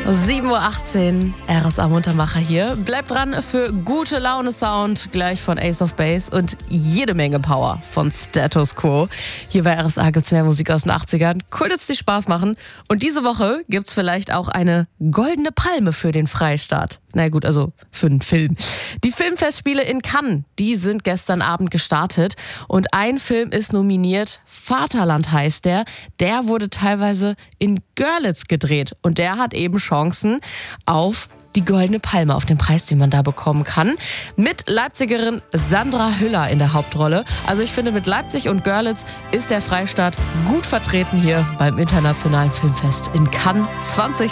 7:18 Uhr, RSA Muntermacher hier. Bleibt dran für gute Laune-Sound, gleich von Ace of Base und jede Menge Power von Status Quo. Hier bei RSA gibt's mehr Musik aus den 80ern. Cool, dass die Spaß machen. Und diese Woche gibt's vielleicht auch eine goldene Palme für den Freistaat. Na gut, also für einen Film. Die Filmfestspiele in Cannes, die sind gestern Abend gestartet. Und ein Film ist nominiert, Vaterland heißt der. Der wurde teilweise in Görlitz gedreht. Und der hat eben Chancen auf die Goldene Palme, auf den Preis, den man da bekommen kann. Mit Leipzigerin Sandra Hüller in der Hauptrolle. Also ich finde, mit Leipzig und Görlitz ist der Freistaat gut vertreten hier beim Internationalen Filmfest in Cannes 2020.